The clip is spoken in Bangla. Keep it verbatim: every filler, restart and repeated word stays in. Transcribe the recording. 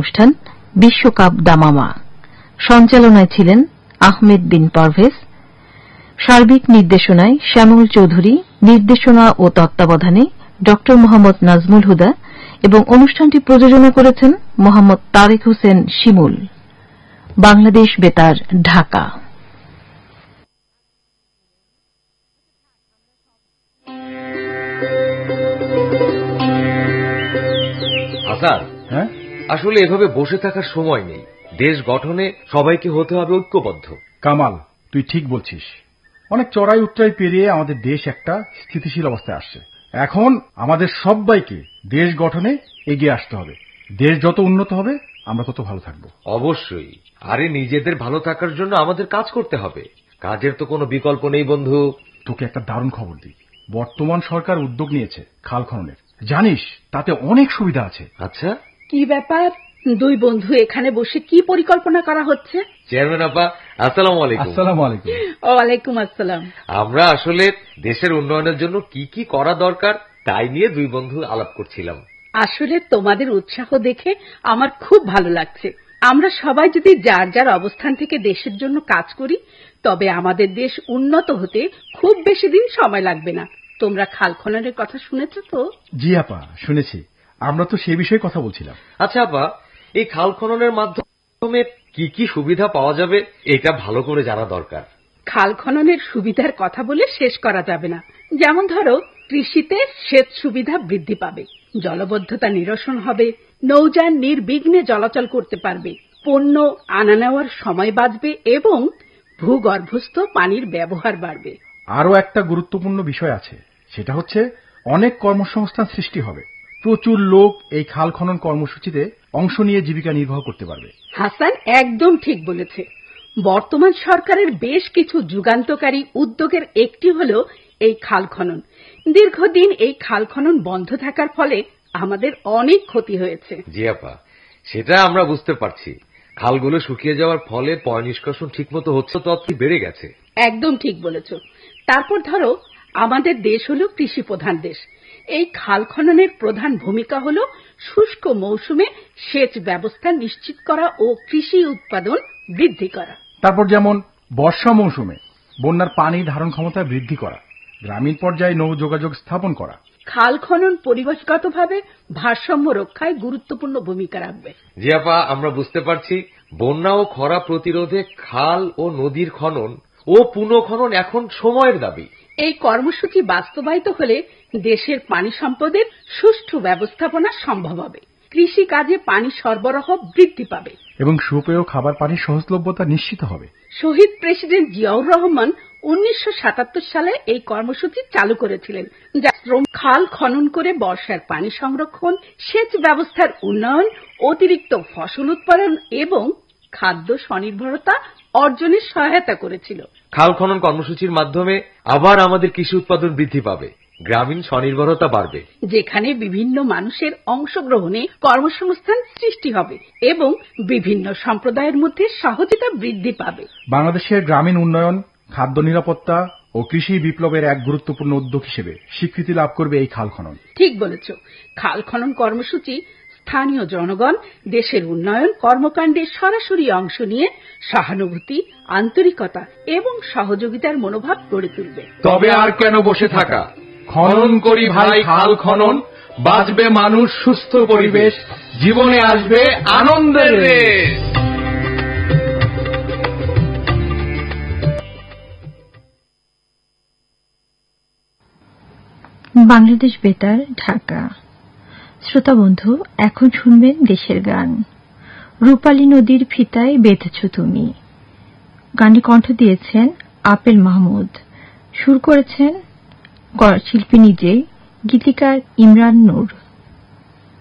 অনুষ্ঠান বিশ্বকাপ দামামা। সঞ্চালনায় ছিলেন আহমেদ বিন পারভেজ, সার্বিক নির্দেশনায় শ্যামল চৌধুরী, নির্দেশনা ও তত্ত্বাবধানে ড মোহাম্মদ নাজমুল হুদা এবং অনুষ্ঠানটি প্রযোজনা করেছেন মোহাম্মদ তারেক হোসেন শিমুল। বাংলাদেশ বেতার, ঢাকা। হ্যাঁ, আসলে এভাবে বসে থাকার সময় নেই। দেশ গঠনে সবাইকে হতে হবে ঐক্যবদ্ধ। কামাল, তুই ঠিক বলছিস। অনেক চড়াই উতরাই পেরিয়ে আমাদের দেশ একটা স্থিতিশীল অবস্থায় আসছে। এখন আমাদের সবাইকে দেশ গঠনে এগিয়ে আসতে হবে। দেশ যত উন্নত হবে আমরা তত ভালো থাকবো। অবশ্যই। আরে নিজেদের ভালো থাকার জন্য আমাদের কাজ করতে হবে। কাজের তো কোনো বিকল্প নেই বন্ধু। তোকে একটা দারুণ খবর দিই, বর্তমান সরকার উদ্যোগ নিয়েছে খাল খননের। জানিস, তাতে অনেক সুবিধা আছে। আচ্ছা, কি ব্যাপার? দুই বন্ধু এখানে বসে কি পরিকল্পনা করা হচ্ছে? চেয়ারম্যান আপা, আসসালামু আলাইকুম। আসসালামু আলাইকুম। ওয়ালাইকুম আসসালাম। আমরা আসলে দেশের উন্নয়নের জন্য কি কি করা দরকার তাই নিয়ে দুই বন্ধু আলাপ করছিলাম। আসলে তোমাদের উৎসাহ দেখে আমার খুব ভালো লাগছে। আমরা সবাই যদি যার যার অবস্থান থেকে দেশের জন্য কাজ করি, তবে আমাদের দেশ উন্নত হতে খুব বেশি দিন সময় লাগবে না। তোমরা খাল খননের কথা শুনেছ তো? জি আপা, শুনেছি। আমরা তো সেই বিষয়ে কথা বলছিলাম। আচ্ছা আপা, এই খাল খননের মাধ্যমে কি কি সুবিধা পাওয়া যাবে এটা ভালো করে জানা দরকার। খাল খননের সুবিধার কথা বলে শেষ করা যাবে না। যেমন ধরো, কৃষিতে সেচ সুবিধা বৃদ্ধি পাবে, জলবদ্ধতা নিরসন হবে, নৌযান নির্বিঘ্নে চলাচল করতে পারবে, পণ্য আনা নেওয়ার সময় বাঁচবে এবং ভূগর্ভস্থ পানির ব্যবহার বাড়বে। আরও একটা গুরুত্বপূর্ণ বিষয় আছে, সেটা হচ্ছে অনেক কর্মসংস্থান সৃষ্টি হবে। প্রচুর লোক এই খাল খনন কর্মসূচিতে অংশ নিয়ে জীবিকা নির্বাহ করতে পারবে। হাসান একদম ঠিক বলেছে। বর্তমান সরকারের বেশ কিছু যুগান্তকারী উদ্যোগের একটি হল এই খাল খনন। দীর্ঘদিন এই খাল খনন বন্ধ থাকার ফলে আমাদের অনেক ক্ষতি হয়েছে। জি আপা, সেটা আমরা বুঝতে পারছি। খালগুলো শুকিয়ে যাওয়ার ফলে পয় নিষ্কাশন ঠিকমতো হচ্ছে, ততই বেড়ে গেছে। একদম ঠিক বলেছ। তারপর ধরো, আমাদের দেশ হলো কৃষি প্রধান দেশ। এই খাল খননের প্রধান ভূমিকা হল শুষ্ক মৌসুমে সেচ ব্যবস্থা নিশ্চিত করা ও কৃষি উৎপাদন বৃদ্ধি করা। তারপর যেমন বর্ষা মৌসুমে বন্যার পানি ধারণ ক্ষমতা বৃদ্ধি করা, গ্রামীণ পর্যায়ে নৌ যোগাযোগ স্থাপন করা। খাল খনন পরিবেশগতভাবে ভারসাম্য রক্ষায় গুরুত্বপূর্ণ ভূমিকা রাখবে। জি আপা, আমরা বুঝতে পারছি। বন্যা ও খরা প্রতিরোধে খাল ও নদীর খনন ও পুনঃখনন এখন সময়ের দাবি। এই কর্মসূচি বাস্তবায়িত হলে দেশের পানি সম্পদের সুষ্ঠু ব্যবস্থাপনা সম্ভব হবে, কৃষি কাজে পানি সরবরাহ বৃদ্ধি পাবে এবং সুপেয় খাবার পানির সহজলভ্যতা নিশ্চিত হবে। শহীদ প্রেসিডেন্ট জিয়াউর রহমান উনিশশো সাতাত্তর সালে এই কর্মসূচি চালু করেছিলেন, যা শ্রম খাল খনন করে বর্ষার পানি সংরক্ষণ, সেচ ব্যবস্থার উন্নয়ন, অতিরিক্ত ফসল উৎপাদন এবং খাদ্য স্বনির্ভরতা অর্জনের সহায়তা করেছিল। খাল খনন কর্মসূচির মাধ্যমে আবার আমাদের কৃষি উৎপাদন বৃদ্ধি পাবে, গ্রামীণ স্বনির্ভরতা বাড়বে, যেখানে বিভিন্ন মানুষের অংশগ্রহণে কর্মসংস্থান সৃষ্টি হবে এবং বিভিন্ন সম্প্রদায়ের মধ্যে সহযোগিতা বৃদ্ধি পাবে। বাংলাদেশের গ্রামীণ উন্নয়ন, খাদ্য নিরাপত্তা ও কৃষি বিপ্লবের এক গুরুত্বপূর্ণ উদ্যোগ হিসেবে স্বীকৃতি লাভ করবে এই খাল খনন। ঠিক বলেছ। খাল খনন কর্মসূচি স্থানীয় জনগণ দেশের উন্নয়ন কর্মকাণ্ডে সরাসরি অংশ নিয়ে সহানুভূতি, আন্তরিকতা এবং সহযোগিতার মনোভাব গড়ে তুলবে। তবে আর কেন বসে থাকা? খনন করি ভাই খাল খনন, বাঁচবে মানুষ, সুস্থ পরিবেশ, জীবনে আসবে আনন্দের রেশ। বাংলাদেশ বেতার, ঢাকা। শ্রোতা বন্ধু, এখন শুনবেন দেশের গান। রূপালী নদীর ফিতায় বেঁধেছ তুমি। গানটি কণ্ঠ দিয়েছেন আপেল মাহমুদ, সুর করেছেন শিল্পী নিজেই, গীতিকার ইমরান নূর।